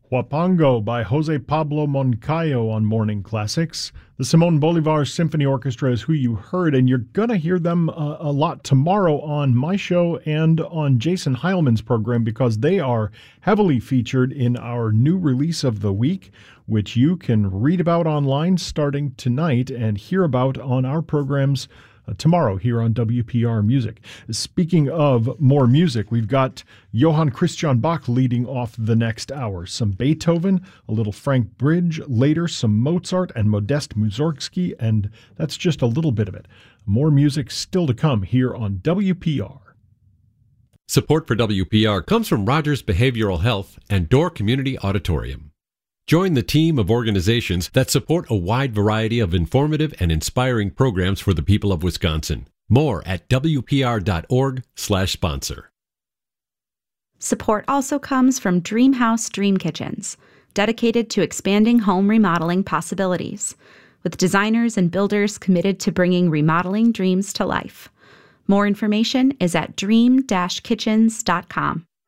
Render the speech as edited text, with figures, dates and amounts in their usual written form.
Huapango by Jose Pablo Moncayo on Morning Classics. The Simon Bolivar Symphony Orchestra is who you heard, and you're going to hear them a lot tomorrow on my show and on Jason Heilman's program because they are heavily featured in our new release of the week, which you can read about online starting tonight and hear about on our programs tomorrow here on WPR Music. Speaking of more music, we've got Johann Christian Bach leading off the next hour. Some Beethoven, a little Frank Bridge, later some Mozart and Modest Mussorgsky, and that's just a little bit of it. More music still to come here on WPR. Support for WPR comes from Rogers Behavioral Health and Door Community Auditorium. Join the team of organizations that support a wide variety of informative and inspiring programs for the people of Wisconsin. More at wpr.org/sponsor. Support also comes from Dreamhouse Dream Kitchens, dedicated to expanding home remodeling possibilities, with designers and builders committed to bringing remodeling dreams to life. More information is at dream-kitchens.com.